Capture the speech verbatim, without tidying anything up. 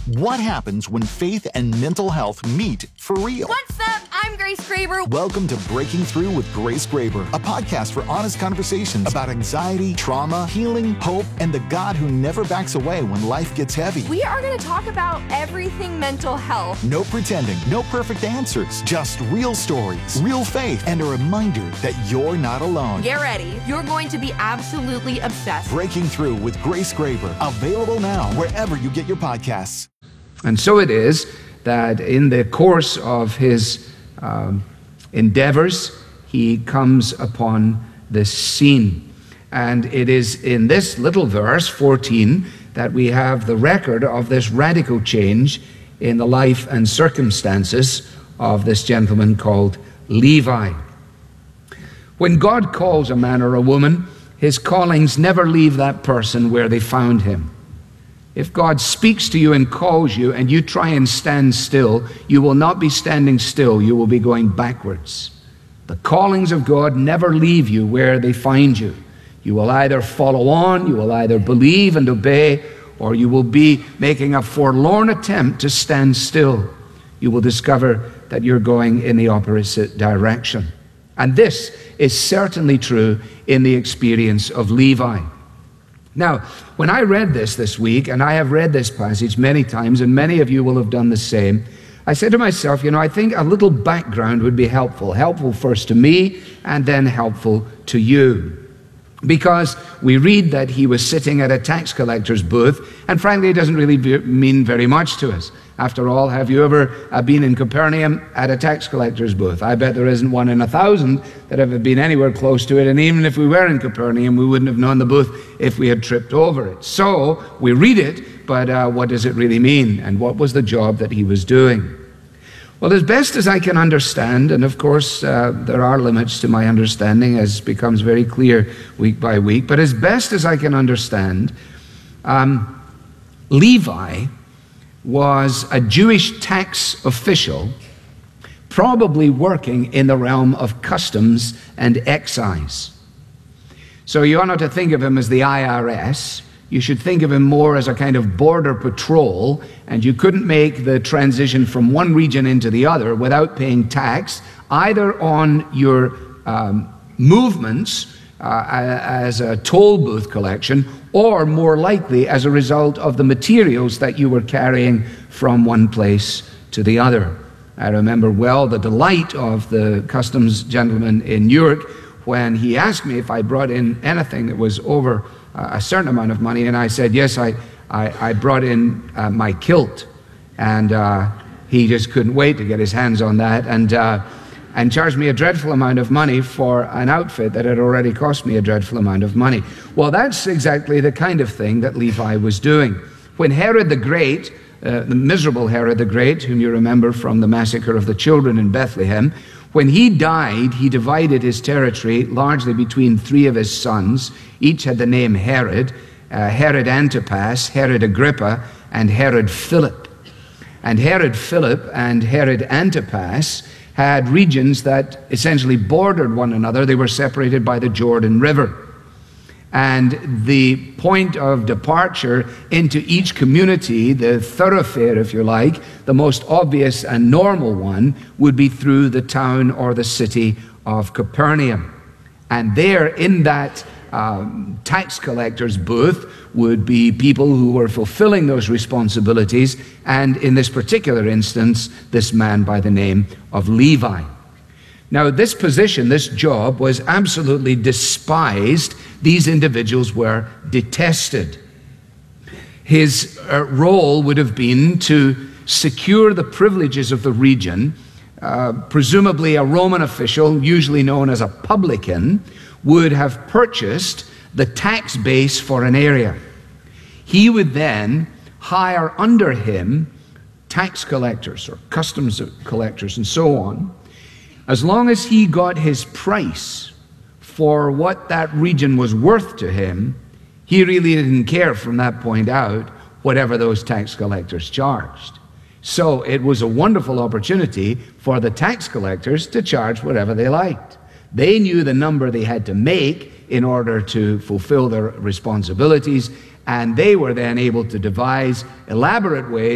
What happens when faith and mental health meet for real? What's up? I'm Grace Graber. Welcome to Breaking Through with Grace Graber, a podcast for honest conversations about anxiety, trauma, healing, hope, and the God who never backs away when life gets heavy. We are going to talk about everything mental health. No pretending, no perfect answers, just real stories, real faith, and a reminder that you're not alone. Get ready. You're going to be absolutely obsessed. Breaking Through with Grace Graber, available now wherever you get your podcasts. And so it is that in the course of his um, endeavors, he comes upon this scene. And it is in this little verse, fourteen, that we have the record of this radical change in the life and circumstances of this gentleman called Levi. When God calls a man or a woman, his callings never leave that person where they found him. If God speaks to you and calls you and you try and stand still, you will not be standing still, you will be going backwards. The callings of God never leave you where they find you. You will either follow on, you will either believe and obey, or you will be making a forlorn attempt to stand still. You will discover that you're going in the opposite direction. And this is certainly true in the experience of Levi. Now, when I read this this week, and I have read this passage many times, and many of you will have done the same, I said to myself, you know, I think a little background would be helpful. Helpful first to me, and then helpful to you. Because we read that he was sitting at a tax collector's booth, and frankly, it doesn't really be, mean very much to us. After all, have you ever uh, been in Capernaum at a tax collector's booth? I bet there isn't one in a thousand that have been anywhere close to it, and even if we were in Capernaum, we wouldn't have known the booth if we had tripped over it. So, we read it, but uh, what does it really mean? And what was the job that he was doing? Well, as best as I can understand, and of course uh, there are limits to my understanding as becomes very clear week by week, but as best as I can understand, um, Levi was a Jewish tax official, probably working in the realm of customs and excise. So you are not to think of him as the I R S. You should think of him more as a kind of border patrol, and you couldn't make the transition from one region into the other without paying tax, either on your um, movements uh, as a toll booth collection, or more likely as a result of the materials that you were carrying from one place to the other. I remember well the delight of the customs gentleman in Newark when he asked me if I brought in anything that was over a certain amount of money, and I said, yes, I, I, I brought in uh, my kilt. And uh, he just couldn't wait to get his hands on that, and, uh, and charged me a dreadful amount of money for an outfit that had already cost me a dreadful amount of money. Well, that's exactly the kind of thing that Levi was doing. When Herod the Great, uh, the miserable Herod the Great, whom you remember from the massacre of the children in Bethlehem, when he died, he divided his territory largely between three of his sons. Each had the name Herod, uh, Herod Antipas, Herod Agrippa, and Herod Philip. And Herod Philip and Herod Antipas had regions that essentially bordered one another. They were separated by the Jordan River. And the point of departure into each community, the thoroughfare, if you like, the most obvious and normal one, would be through the town or the city of Capernaum. And there, in that um, tax collector's booth, would be people who were fulfilling those responsibilities, and in this particular instance, this man by the name of Levi. Now, this position, this job, was absolutely despised. These individuals were detested. His uh, role would have been to secure the privileges of the region. Uh, presumably a Roman official, usually known as a publican, would have purchased the tax base for an area. He would then hire under him tax collectors or customs collectors and so on. As long as he got his price for what that region was worth to him, he really didn't care from that point out whatever those tax collectors charged. So it was a wonderful opportunity for the tax collectors to charge whatever they liked. They knew the number they had to make in order to fulfill their responsibilities, and they were then able to devise elaborate ways